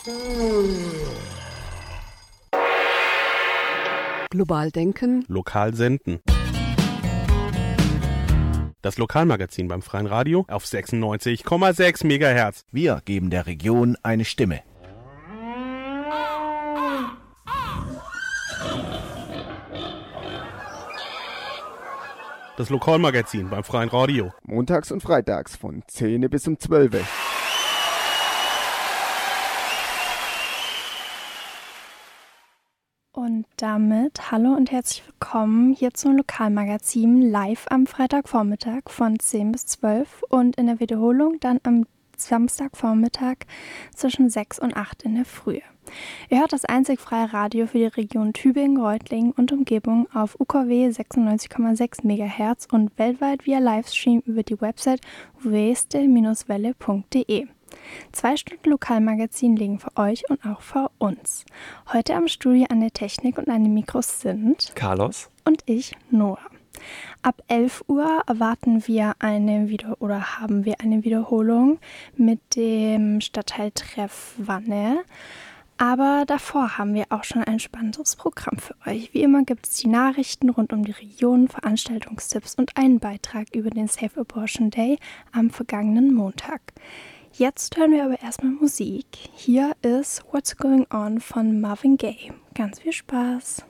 Global denken. Lokal senden. Das Lokalmagazin beim Freien Radio auf 96,6 MHz. Wir geben der Region eine Stimme. Das Lokalmagazin beim Freien Radio. Montags und freitags von 10 bis um 12. Und damit hallo und herzlich willkommen hier zum Lokalmagazin live am Freitagvormittag von 10 bis 12 und in der Wiederholung dann am Samstagvormittag zwischen 6 und 8 in der Früh. Ihr hört das einzig freie Radio für die Region Tübingen, Reutlingen und Umgebung auf UKW 96,6 MHz und weltweit via Livestream über die Website weste-welle.de. 2 Stunden Lokalmagazin liegen für euch und auch für uns. Heute am Studio an der Technik und an den Mikros sind Carlos und ich, Noah. Ab 11 Uhr erwarten wir haben wir eine Wiederholung mit dem Stadtteiltreff Wanne. Aber davor haben wir auch schon ein spannendes Programm für euch. Wie immer gibt es die Nachrichten rund um die Region, Veranstaltungstipps und einen Beitrag über den Safe Abortion Day am vergangenen Montag. Jetzt hören wir aber erstmal Musik. Hier ist What's Going On von Marvin Gaye. Ganz viel Spaß!